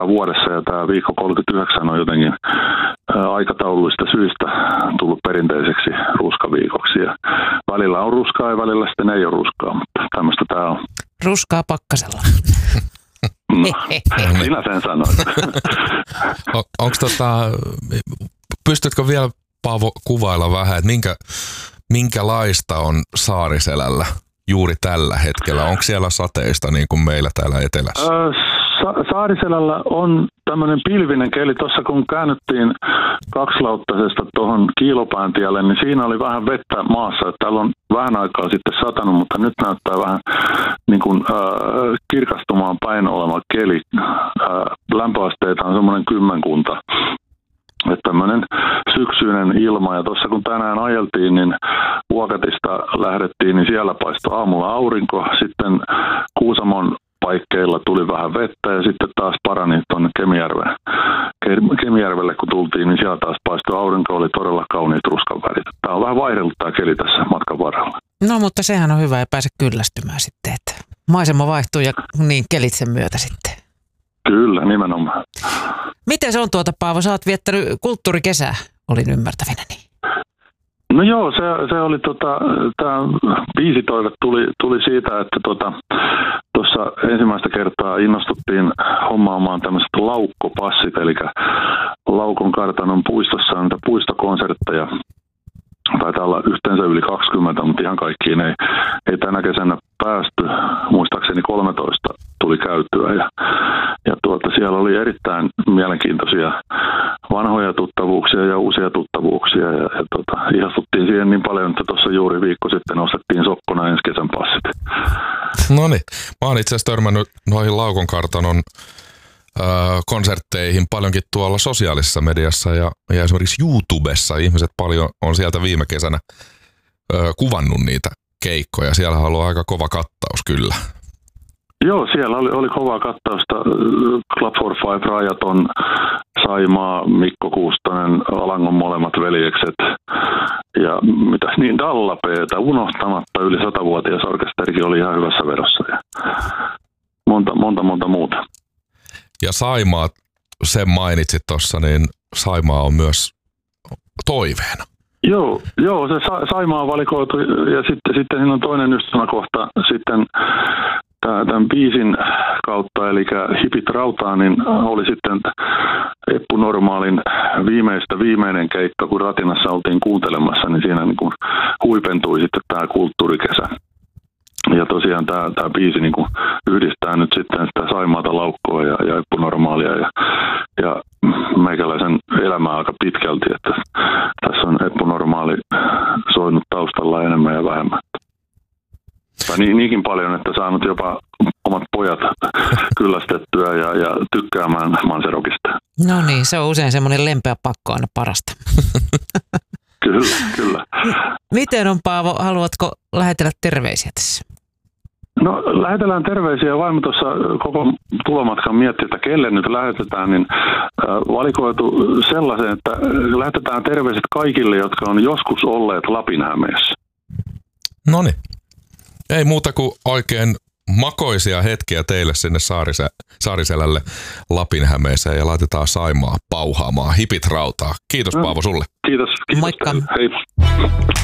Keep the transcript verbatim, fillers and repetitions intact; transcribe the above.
vuodessa ja tämä viikko kolmekymmentäyhdeksän on jotenkin aikataulullista syistä tullut perinteiseksi ruskaviikoksi. Ja välillä on ruskaa ja välillä sitten ei ole ruskaa, mutta tämmöistä tämä on. Ruskaa pakkasella. No, sinä sen sanoit. On, onko tota, pystytkö vielä, Paavo, kuvailla vähän, että minkä, minkälaista on Saariselällä juuri tällä hetkellä? Onko siellä sateista niin kuin meillä täällä etelässä? Öö, Sa- Saariselällä on tämmöinen pilvinen keli. Tuossa kun käännyttiin kaksilauttaisesta tuohon Kiilopään tielle, niin siinä oli vähän vettä maassa. Täällä on vähän aikaa sitten satanut, mutta nyt näyttää vähän niin kuin, äh, kirkastumaan päin oleva keli. Äh, lämpöasteita on semmoinen kymmenkunta. Että tämmöinen syksyinen ilma. Ja tuossa kun tänään ajeltiin, niin Vuokatista lähdettiin, niin siellä paistoi aamulla aurinko. Sitten Kuusamon paikkeilla tuli vähän vettä ja sitten taas parani tuonne Kemijärvelle. Kemijärvelle kun tultiin, niin siellä taas paistoi aurinko, oli todella kauniit ruskan värit. Tämä on vähän vaihdellut tämä keli tässä matkan varrella. No mutta sehän on hyvä, ei pääse kyllästymään sitten, että maisema vaihtuu ja niin kelit sen myötä sitten. Kyllä, nimenomaan. Miten se on tuota, Paavo? Sä oot viettänyt kulttuurikesää, olin ymmärtävinäni. No joo, se, se oli tota, tämä biisitoive tuli, tuli siitä, että tota, tuossa ensimmäistä kertaa innostuttiin hommaamaan tämmöiset laukkopassit, eli Laukon kartanon puistossa on niitä puistokonsertteja. Taitaa olla yhteensä yli kaksikymmentä, mutta ihan kaikkiin ei, ei tänä kesänä päästy. Muistaakseni kolmetoista tuli käytyä ja, ja tuota, siellä oli erittäin mielenkiintoisia vanhoja tuttavuuksia ja uusia tuttavuuksia. Ja, ja tuota, ihastuttiin siihen niin paljon, että tuossa juuri viikko sitten ostettiin sokkona ensi kesän passit. No niin, mä oon itse asiassa törmännyt noihin Laukon kartanon konsertteihin paljonkin tuolla sosiaalisessa mediassa ja, ja esimerkiksi YouTubessa ihmiset paljon on sieltä viime kesänä ö, kuvannut niitä keikkoja. Siellä on ollut aika kova kattaus kyllä. Joo, siellä oli, oli kovaa kattausta. Club for Five, Rajaton, Saimaa, Mikko Kuustonen, Alangon molemmat veljekset ja mitäs niin, Dallapeeta unohtamatta yli satavuotias orkesterikin oli ihan hyvässä vedossa ja monta, monta, monta muuta. Ja Saimaa, sen mainitsit tuossa, niin Saimaa on myös toiveena. Joo, joo se Sa- Saimaa on valikoitu ja sitten, sitten siinä on toinen ystäväkohta sitten tämän biisin kautta, eli Hipit rautaa, niin oli sitten Eppu Normaalin viimeistä viimeinen keikka, kun Ratinassa oltiin kuuntelemassa, niin siinä niin kuin huipentui sitten tämä kulttuurikesä. Ja tosiaan tämä, tämä biisi niin kuin yhdistää nyt sitten sitä Saimaata, Laukkoa ja, ja Eppu Normaalia ja, ja meikäläisen elämää aika pitkälti, että tässä on Eppu Normaali soinut taustalla enemmän ja vähemmän. Tai niin, niinkin paljon, että saanut jopa omat pojat kyllästettyä ja, ja tykkäämään Manserokista. No niin, se on usein semmoinen lempeä pakko aina parasta. Kyllä, kyllä. Miten on, Paavo, haluatko lähetellä terveisiä tässä? No lähetellään terveisiä. Vaimo tuossa koko tulomatkan miettii, että kelle nyt lähetetään, niin valikoitu sellaisen, että lähetetään terveiset kaikille, jotka on joskus olleet Lapinhämeessä. No niin. Ei muuta kuin oikein makoisia hetkiä teille sinne Saarise, Saariselälle Lapinhämeeseen ja laitetaan Saimaa pauhaamaan Hipit rautaa. Kiitos, Paavo, sulle. Kiitos. kiitos. Moikka. Hei.